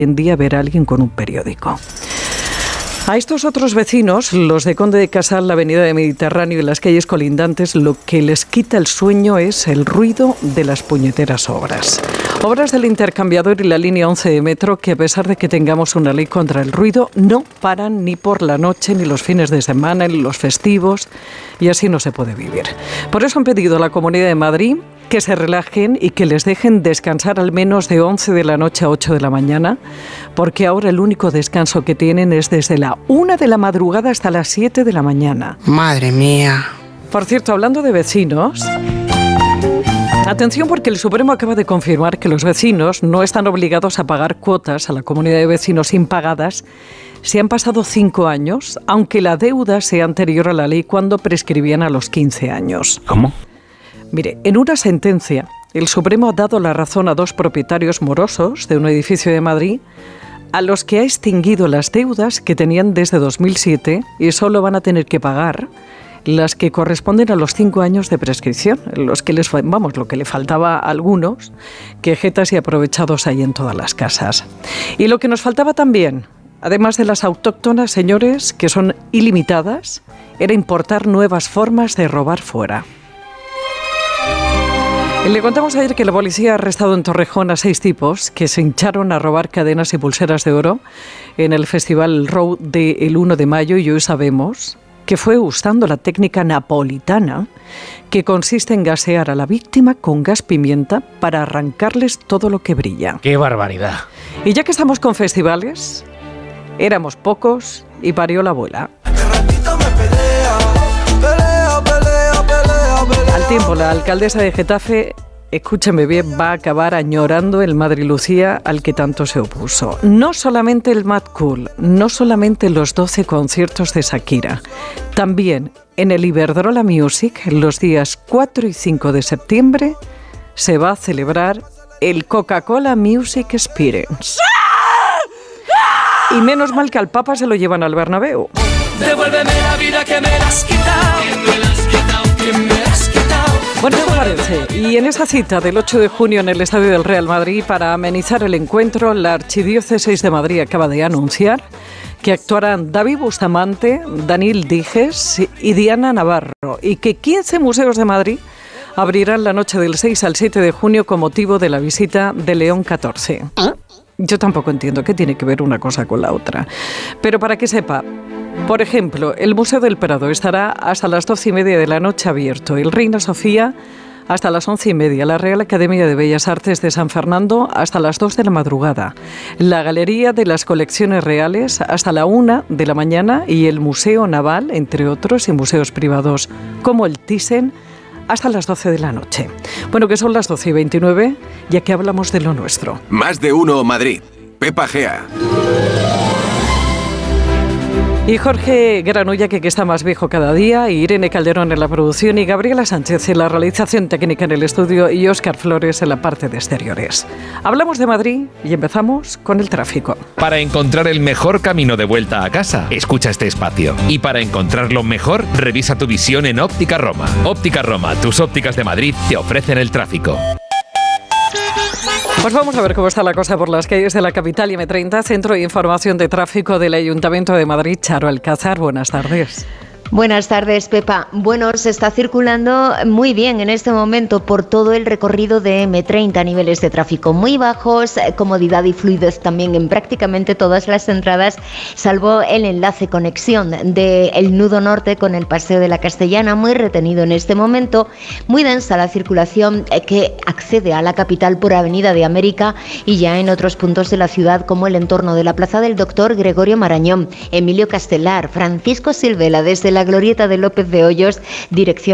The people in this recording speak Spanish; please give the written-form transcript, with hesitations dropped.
en día ver a alguien con un periódico. A estos otros vecinos, los de Conde de Casal, la avenida de Mediterráneo y las calles colindantes, lo que les quita el sueño es el ruido de las puñeteras obras. Obras del intercambiador y la línea 11 de metro que, a pesar de que tengamos una ley contra el ruido, no paran ni por la noche, ni los fines de semana, ni los festivos, y así no se puede vivir. Por eso han pedido a la Comunidad de Madrid que se relajen y que les dejen descansar al menos de 11 de la noche a 8 de la mañana, porque ahora el único descanso que tienen es desde la 1 de la madrugada hasta las 7 de la mañana. Madre mía. Por cierto, hablando de vecinos, atención, porque el Supremo acaba de confirmar que los vecinos no están obligados a pagar cuotas a la comunidad de vecinos impagadas si han pasado 5 años, aunque la deuda sea anterior a la ley cuando prescribían a los 15 años. ¿Cómo? Mire, en una sentencia, el Supremo ha dado la razón a 2 propietarios morosos de un edificio de Madrid a los que ha extinguido las deudas que tenían desde 2007 y solo van a tener que pagar las que corresponden a los 5 años de prescripción, los que lo que le faltaba a algunos, quejetas y aprovechados hay en todas las casas. Y lo que nos faltaba también, además de las autóctonas, señores, que son ilimitadas, era importar nuevas formas de robar fuera. Le contamos ayer que la policía ha arrestado en Torrejón a 6 tipos que se hincharon a robar cadenas y pulseras de oro en el Festival Road del 1 de mayo y hoy sabemos que fue usando la técnica napolitana que consiste en gasear a la víctima con gas pimienta para arrancarles todo lo que brilla. ¡Qué barbaridad! Y ya que estamos con festivales, éramos pocos y parió la abuela. Al tiempo, la alcaldesa de Getafe, escúchame bien, va a acabar añorando el Madrid Lucía al que tanto se opuso. No solamente el Mad Cool, no solamente los 12 conciertos de Shakira, también en el Iberdrola Music, los días 4 y 5 de septiembre, se va a celebrar el Coca-Cola Music Experience. Y menos mal que al Papa se lo llevan al Bernabéu. Devuélveme la vida que me la has quitado, que me la has quitado, que me la has quitado. Bueno, ¿qué parece? Y en esa cita del 8 de junio en el Estadio del Real Madrid, para amenizar el encuentro, la Archidiócesis de Madrid acaba de anunciar que actuarán David Bustamante, Daniel Dijes y Diana Navarro, y que 15 museos de Madrid abrirán la noche del 6 al 7 de junio con motivo de la visita de León XIV. Yo tampoco entiendo qué tiene que ver una cosa con la otra. Pero para que sepa, por ejemplo, el Museo del Prado estará hasta las 12:30 de la noche abierto, el Reina Sofía hasta las 11:30, la Real Academia de Bellas Artes de San Fernando hasta las 2 de la madrugada, la Galería de las Colecciones Reales hasta la 1 de la mañana y el Museo Naval, entre otros, y museos privados como el Thyssen, hasta las 12 de la noche. Bueno, que son las 12:29, ya que hablamos de lo nuestro. Más de uno Madrid. Pepa Gea. Y Jorge Granulla, que está más viejo cada día, y Irene Calderón en la producción, y Gabriela Sánchez en la realización técnica en el estudio, y Óscar Flores en la parte de exteriores. Hablamos de Madrid y empezamos con el tráfico. Para encontrar el mejor camino de vuelta a casa, escucha este espacio. Y para encontrarlo mejor, revisa tu visión en Óptica Roma. Óptica Roma, tus ópticas de Madrid, te ofrecen el tráfico. Pues vamos a ver cómo está la cosa por las calles de la capital y M30, Centro de Información de Tráfico del Ayuntamiento de Madrid. Charo Alcázar, buenas tardes. Buenas tardes, Pepa. Bueno, se está circulando muy bien en este momento por todo el recorrido de M30, niveles de tráfico muy bajos, comodidad y fluidez también en prácticamente todas las entradas, salvo el enlace conexión del nudo norte con el Paseo de la Castellana, muy retenido en este momento, muy densa la circulación que accede a la capital por Avenida de América y ya en otros puntos de la ciudad como el entorno de la Plaza del Doctor Gregorio Marañón, Emilio Castelar, Francisco Silvela desde la Glorieta de López de Hoyos, dirección